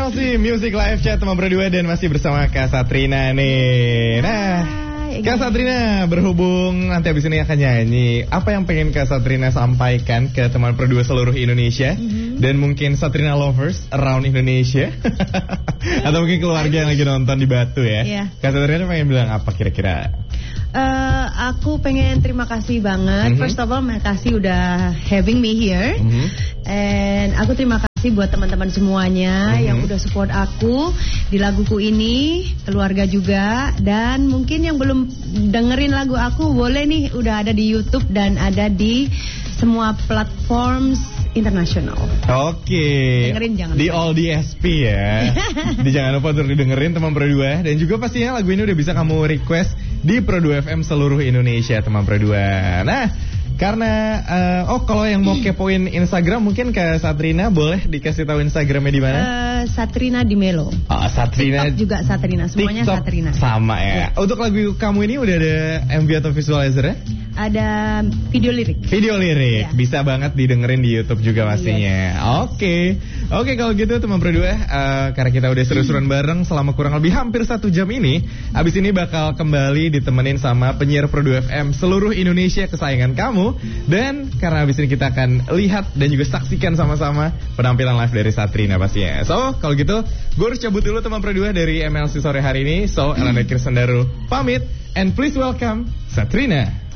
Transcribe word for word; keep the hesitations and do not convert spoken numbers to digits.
M L C Music Live Chat teman berdua dan masih bersama Kak Satrina nih. Nah, Kak Satrina berhubung nanti abis ini akan nyanyi, apa yang pengen Kak Satrina sampaikan ke teman berdua seluruh Indonesia mm-hmm. dan mungkin Satrina lovers around Indonesia atau mungkin keluarga yang lagi nonton di Batu ya? Yeah. Kak Satrina pengen bilang apa kira-kira? Uh, aku pengen terima kasih banget. Mm-hmm. First of all, makasih udah having me here. Mm-hmm. And aku terima kasih buat teman-teman semuanya mm-hmm. yang udah support aku di laguku ini, keluarga juga. Dan mungkin yang belum dengerin lagu aku, boleh nih, udah ada di YouTube dan ada di semua platform internasional. Oke. Dengerin jangan di lupa. All D S P ya. Di jangan lupa untuk didengerin teman berdua. Dan juga pastinya lagu ini udah bisa kamu request di Pro dua F M seluruh Indonesia teman berdua. Nah, karena uh, oh kalau yang mau kepoin Instagram mungkin ke Satrina boleh dikasih tahu Instagramnya di mana? Uh, Satrina di Melo. Oh, Satrina. TikTok juga Satrina, semuanya TikTok Satrina. Sama ya. ya. Untuk lagu kamu ini udah ada M V atau visualizer ya? Ada video lirik. Video lirik, ya. Bisa banget didengerin di YouTube juga pastinya. Yes. Oke, okay. oke okay, kalau gitu teman berdua, uh, karena kita udah seru-seruan bareng selama kurang lebih hampir satu jam ini, abis ini bakal kembali ditemenin sama penyiar Pro dua F M seluruh Indonesia kesayangan kamu. Dan karena abis ini kita akan lihat dan juga saksikan sama-sama penampilan live dari Satrina pastinya. So, kalau gitu, gue harus cabut dulu teman Pro dua dari M L C sore hari ini. So, Elena Kirsendaru pamit, and please welcome Satrina.